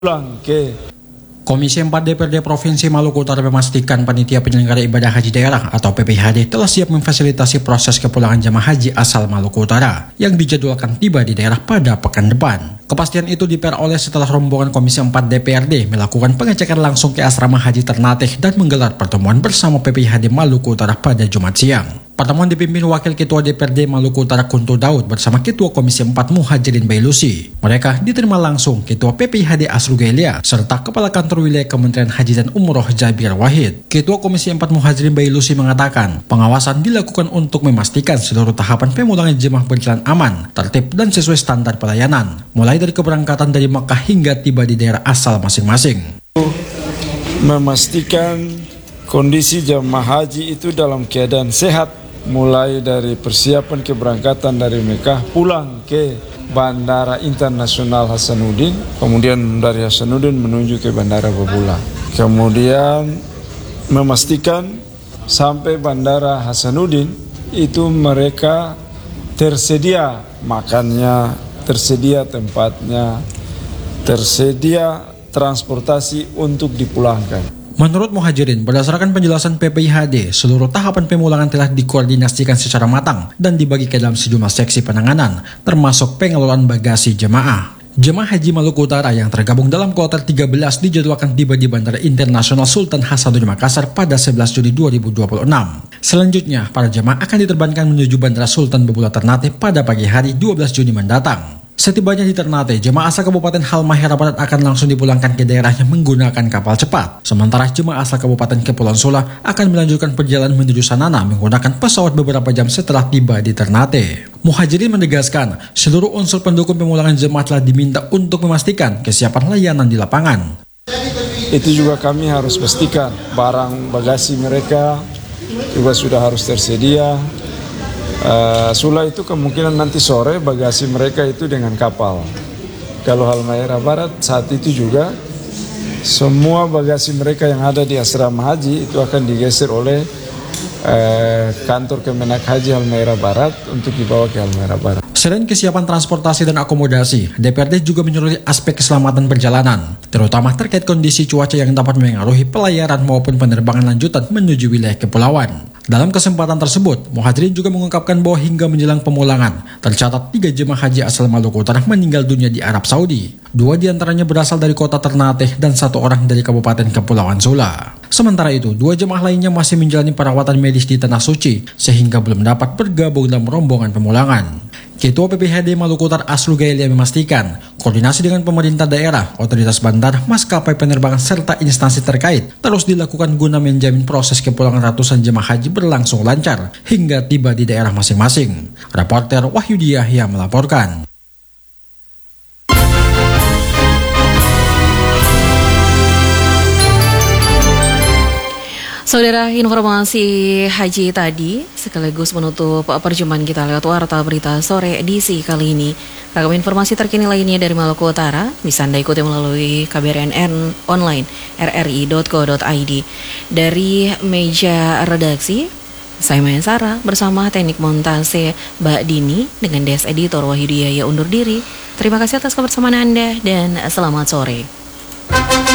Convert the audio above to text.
pulang ke Komisi 4 DPRD Provinsi Maluku Utara memastikan panitia penyelenggara ibadah haji daerah atau PPIHD telah siap memfasilitasi proses kepulangan jemaah haji asal Maluku Utara yang dijadwalkan tiba di daerah pada pekan depan. Kepastian itu diperoleh setelah rombongan Komisi 4 DPRD melakukan pengecekan langsung ke asrama haji Ternate dan menggelar pertemuan bersama PPIHD Maluku Utara pada Jumat siang. Pertemuan dipimpin Wakil Ketua DPRD Maluku Utara Kunto Daud bersama Ketua Komisi 4 Muhajirin Bailusi. Mereka diterima langsung Ketua PPIHD Asrugelia serta Kepala Kantor Wilayah Kementerian Haji dan Umroh Jabir Wahid. Ketua Komisi 4 Muhajirin Bailusi mengatakan pengawasan dilakukan untuk memastikan seluruh tahapan pemulangan jemaah berjalan aman, tertib dan sesuai standar pelayanan, mulai dari keberangkatan dari Makkah hingga tiba di daerah asal masing-masing. Memastikan kondisi jemaah haji itu dalam keadaan sehat, mulai dari persiapan keberangkatan dari Mekah pulang ke Bandara Internasional Hasanuddin, kemudian dari Hasanuddin menuju ke Bandara Babula. Kemudian memastikan sampai Bandara Hasanuddin itu mereka tersedia makannya, tersedia tempatnya, tersedia transportasi untuk dipulangkan. Menurut Muhajirin, berdasarkan penjelasan PPIHD, seluruh tahapan pemulangan telah dikoordinasikan secara matang dan dibagi ke dalam sejumlah seksi penanganan, termasuk pengelolaan bagasi jemaah. Jemaah Haji Maluku Utara yang tergabung dalam kloter 13 dijadwalkan tiba di Bandara Internasional Sultan Hasanuddin Makassar pada 11 Juni 2026. Selanjutnya, para jemaah akan diterbangkan menuju Bandara Sultan Babula Ternate pada pagi hari 12 Juni mendatang. Setibanya di Ternate, jemaah asal Kabupaten Halmahera Barat akan langsung dipulangkan ke daerahnya menggunakan kapal cepat. Sementara jemaah asal Kabupaten Kepulauan Sula akan melanjutkan perjalanan menuju Sanana menggunakan pesawat beberapa jam setelah tiba di Ternate. Muhajirin menegaskan, seluruh unsur pendukung pemulangan jemaah telah diminta untuk memastikan kesiapan layanan di lapangan. Itu juga kami harus pastikan barang bagasi mereka juga sudah harus tersedia. Sula itu kemungkinan nanti sore bagasi mereka itu dengan kapal. Kalau Halmahera Barat saat itu juga semua bagasi mereka yang ada di asrama haji itu akan digeser oleh kantor Kemenak Haji Halmahera Barat untuk dibawa ke Halmahera Barat. Selain kesiapan transportasi dan akomodasi, DPRD juga menyoroti aspek keselamatan perjalanan, terutama terkait kondisi cuaca yang dapat mengaruhi pelayaran maupun penerbangan lanjutan menuju wilayah kepulauan. Dalam kesempatan tersebut, Muhajirin juga mengungkapkan bahwa hingga menjelang pemulangan, tercatat 3 jemaah haji asal Maluku Utara meninggal dunia di Arab Saudi. 2 diantaranya berasal dari kota Ternate dan 1 orang dari Kabupaten Kepulauan Sula. Sementara itu, 2 jemaah lainnya masih menjalani perawatan medis di Tanah Suci, sehingga belum dapat bergabung dalam rombongan pemulangan. Ketua PPIHD Maluku Utara Asrugelia memastikan, koordinasi dengan pemerintah daerah, otoritas bandara, maskapai penerbangan, serta instansi terkait terus dilakukan guna menjamin proses kepulangan ratusan jemaah haji berlangsung lancar hingga tiba di daerah masing-masing. Reporter Wahyudi Yahya melaporkan. Saudara, informasi haji tadi sekaligus menutup perjumpaan kita lewat Warta Berita Sore edisi kali ini. Ragam informasi terkini lainnya dari Maluku Utara bisa Anda ikuti melalui KBRNN online rri.co.id. Dari meja redaksi, saya Maya Sarah bersama teknik montase Mbak Dini dengan Des Editor Wahyudi Yahya undur diri. Terima kasih atas kebersamaan Anda dan selamat sore.